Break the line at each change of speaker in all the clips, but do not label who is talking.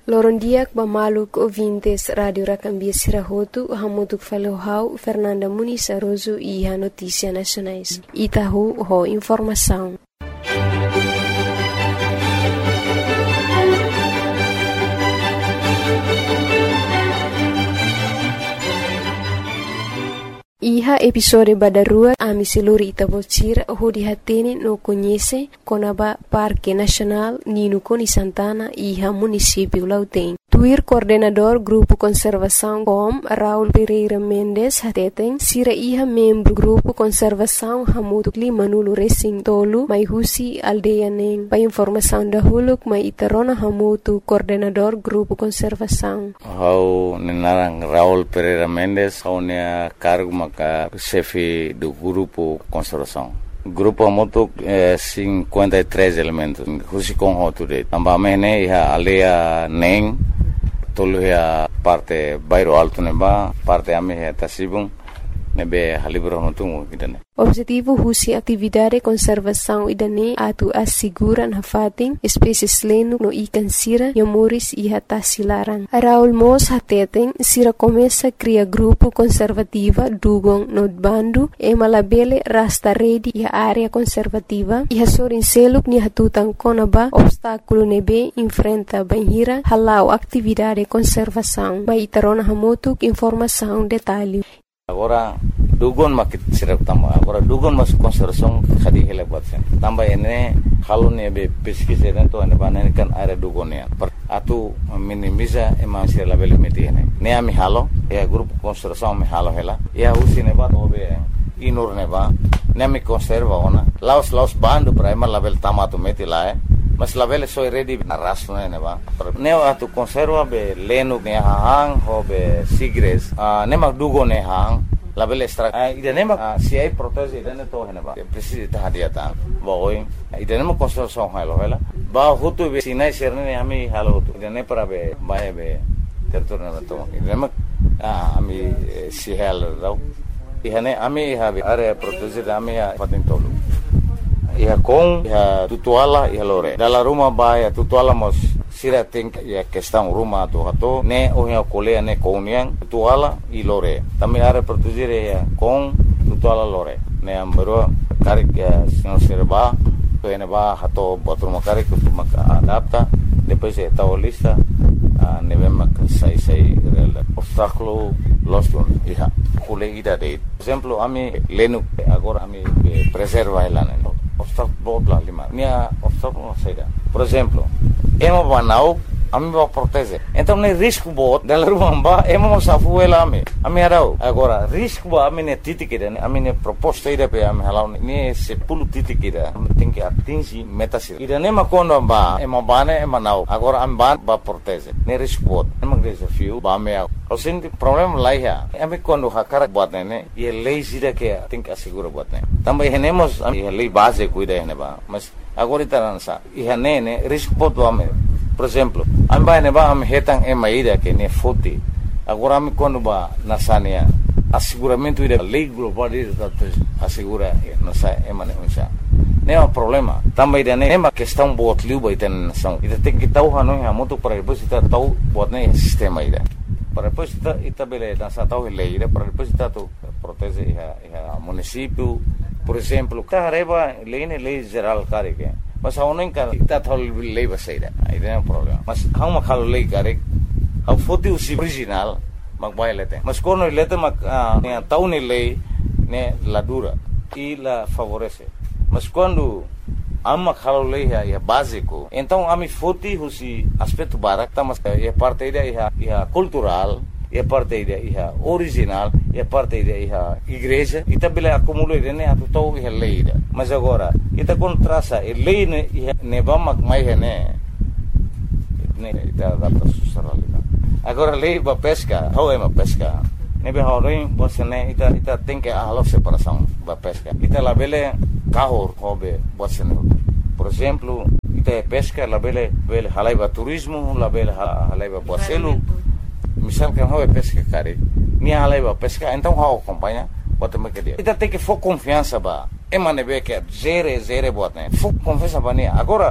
Lorondiak Bamaluk ouvintes Rádio Racambia Sirahotu, Hamutuk Falohau, Fernanda Muniz Aroso e a Notícia Nacionais. Itahu, ho informação. Iha episode badarua ami seluri Itabocira ho dihatene no conhece Conaba Parque Nacional Nino Coni Santana iha município Lautém. Tuir coordenador Grupo Conservação com Raul Pereira Mendes hateten sira iha membro Grupo Conservação Hamutu Lima Nulu Racing Tolu mai husi aldeia neng. Pa informação da huluk mai itarona Hamutu coordenador Grupo Conservação.
Hau nenarang Raul Pereira Mendes hau nea cargo maka chefe do Grupo Conservação. Grupo Hamutu 53 elementos. Husi com hoture. Ambamene iha aldeia neng. Tolu ya parte bairro alto neba, parte ame ya Tasibung, nebe halibro notungu kidane.
Objetivo husi atividade conservação idane atu asiguran hafating espécies lenu no ikan sira yamuris iha tasilaran. Raul Mos hateten sira começa cria grupo conservativa dugong no bandu e malabele rasta redi iha área conservativa iha sorin seluk ni hatutan konaba obstáculo nebe enfrenta banhira halau atividade conservação. Mai tarona hamutuk informação detalhe.
Agora dugon makit sirap tamba. Agora dugon mas conservação khadi hele batsen. Tamba ene halon be pesquisa dentro ene banen kan area dugonia. Atu minimiza ema sir label meti ene. Ne ami halo e grupo conservação me halo hela. Ya usine ba hobe inur ne ba. Ne ami conserva ona. Laos bando para ema label tamatu meti la mas label so ready na raso ne ba. Ne atu conserva be lenu ne hang hobe sigres. Ne mag dugo ne hang label extra idanema si ai protese idane to heneba precisa tahadiata boy idanema conservação halo hela ba hutu be sinai serne ami halo hutu idane para be bae be territorio na to idanema ami si halo dau ihane ami habe area protese ami patin tolu ia com ia tutuala ia lore dalla rumah ba ia tutuala mos sira think ya questão rumah tu hato ne ohia kolea ne kouniang tutuala i lore tami are produzire ya com tutuala lore ne ambero karik ya senhor serba to ene ba hato botrum karik tu maka adapta depois é tal lista ne vem sai real obstáculo loston iha kule ida de exemplo ami lenu agora ami preserva elane obstáculo bla lima nia obstáculo saída por exemplo ema banau ami ba protege então ne risco bot dela rumba ema safu ela ami arau agora risco ba ami ne titikida ami ne proposta ida pe ami halau ne se pulu titikida tem que atingir metas ida ne makondo ba ema bane ema nau agora ami ba protege ne risco bot ema desafio ba me o senti problema lá ya ami quando hakara bot ne e lazy da que tem que assegurar bot ne também renemos a lei base cuida ne ba mas agora itaransa ihane risco bot ba me por exemplo amba ne ba am hetang emaida que ne foti agora me quando ba nasania asseguramento ida lei global ida assegura nasa emane unsa ne é um problema também ida ne uma questão bot liu iten nação ida tem que tau hanu ha moto para depois ita tau bot ne sistema ida para depois ita bele nasa tau lei ida para depois ita tu protege a município por exemplo carreba lei geral carike mas hau nem kan ita thol lei basaida aí não é um problema mas hau ma khalo lei kare hau foti usi original mag bailete mas quando lete mag ne tau ne lei ne la dura e la favorece mas quando amma khalo lei é básico então ami foti usi aspecto barak mas é parte da é cultural é parte da é original é parte da é igreja e também acumula ne atu tau é lei mas agora ita contrasa e lei ne vamos mais ne ita adapta socialidade agora lei ba pesca how é uma pesca nebe haurin bosene ita tem que a separação ba pesca ita labele carro hobe bosene por exemplo ita pesca labele halaiba turismo labele halaiba boselu misal que how é pesca cara ni halaiba pesca então how acompanha bota me que dia ita tem que for confiança ba emanebe que zere botne fu confiança ba ni agora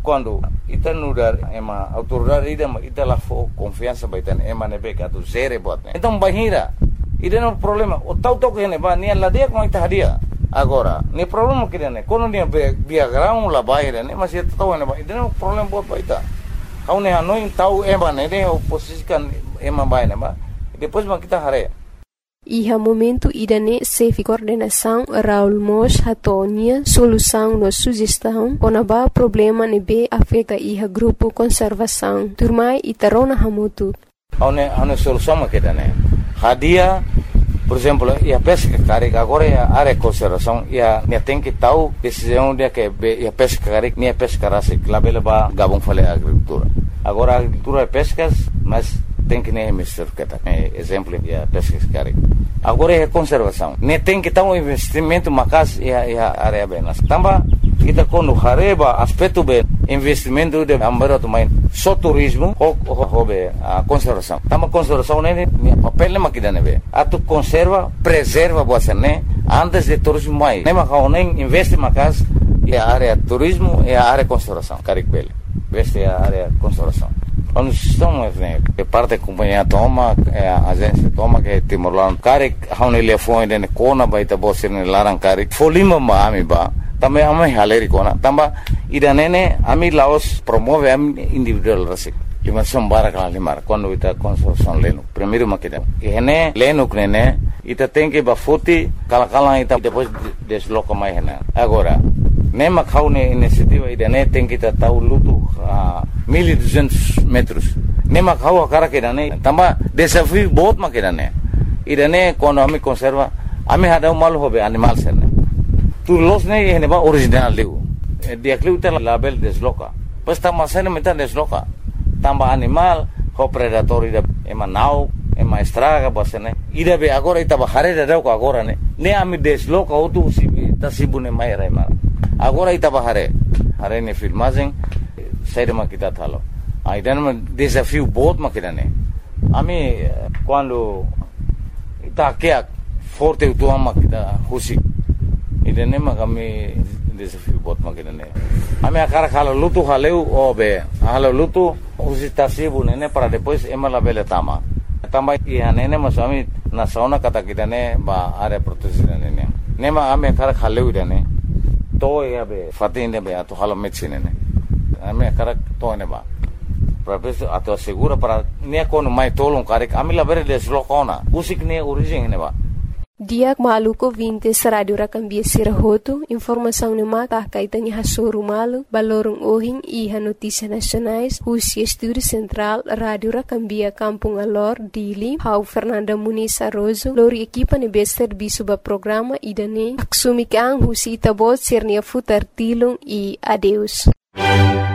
quando ita nudar ema autoridade ita lá for confiança vai ter ema nebe que atu zere bot então bahira ida no problema o tau que ne ba ni la dia com ita hadia agora ni problema que ne quando ni biagrão la bahira ne mas ita tau ne ba ida no problema bot ba ita kau ne hanoi tau ema ne o posisikan ema ba ne ba depois ma kita hare
Iha momento idane sefi coordenação Raul Mos hatonia solução no sugestão onaba problema nebe afeta iha grupo conservação turmai itarona hamutu
Hane solução makidane hadia por exemplo ia pesca carik agora ia área conservação ia tem que tal decisão dia que ia pesca carik nem pesca rasik labela ba gabung fale agricultura agora agricultura é pescas mas tem que nem mister que tá exemplo ia pesca carik agora é conservação nem tem que tal investimento macas ia área bem nas tamba kita quando hareba aspecto bem investimento de ambaro também só turismo ou a conservação tamba conservação nem papel nem makidane be atu conserva preserva você né antes de turismo mais nem macau nem investe macas e a área turismo e a área conservação carik bele veste a área conservação quando estão que parte da companhia toma a agência toma que Timor-Leste carik haune telefone de kona baita bosir ne larang carik folima ma ami ba também ami haleri kona tamba idanene ami Laos promove ami individual rasik Limação barakala limar quando ita construção leno primeiro makida ene leno knene ita tem que bafuti kala ita depois desloca mais hena agora nem macaune iniciativa idane tem que ita tau lutu 1200 metros nem macau a cara que idane tamba desafio बहुत makida ne idane quando ami conserva ami hada mal hobe animal serne tu los ne ene ba original leu dia ita label desloca pues tamba sene meta desloca tamba animal ho predator ida ema nau ema estraga bosene ida be agora ita bahare da ko agora ne ami desloca otu tasibune mai raima agora ita bahare hare ne filmagem saída makita thalo aidan desafio बहुत makita ne ami quando ita que forte tu ama kita husi ida ne magami desafio बहुत makita ne ami akara khala lutu haleu obe halo lutu usi tasibu nene para depois ema la bele tama ia nene masami na sauna kata kita ne ba are protection nene nema ame kara khaleu dene to ia be fatinde be ato halo medicine ne ame kara to ne ba professor ato segura para ne kono mai tolong karik ami la bere deslokona usik ne origin ne ba
Diak maluko 20 Radio Rakambia Sirahoto, informação no mata kaitan ha soru malu, balorong ohing iha notícias nacionais, Rússia Estúdio Central, Radio Rakambia Kampung Alor, Dili, Hau Fernanda Muniz Arrozo, lori equipa ne bester bisuba programa idane, aksumikang Rússia itabot sernia futar tilung e adeus.